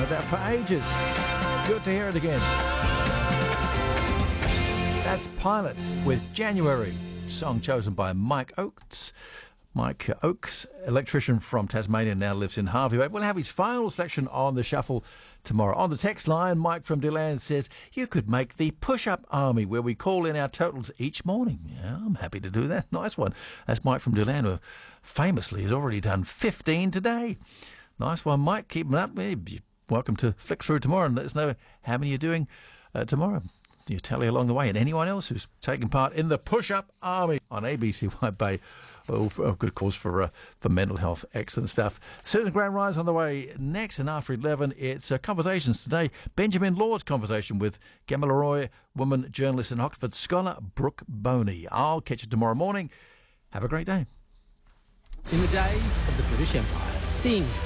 heard that for ages. Good to hear it again. That's Pilot with January, song chosen by Mike Oakes. Mike Oakes, electrician from Tasmania, now lives in Harvey Bay. We'll have his final selection on the shuffle tomorrow. On the text line, Mike from DeLand says, you could make the push-up army where we call in our totals each morning. Yeah, I'm happy to do that. Nice one. That's Mike from DeLand, who famously has already done 15 today. Nice one, Mike. Keep them up. You're welcome to flick through tomorrow and let us know how many you're doing tomorrow. You tally along the way, and anyone else who's taking part in the push-up army on ABC White Bay. Oh, good cause for mental health. Excellent stuff. Susan Grand Rise on the way next, and after 11, it's Conversations today. Benjamin Law's conversation with Gamilaroi woman journalist and Oxford scholar Brooke Boney. I'll catch you tomorrow morning. Have a great day. In the days of the British Empire, things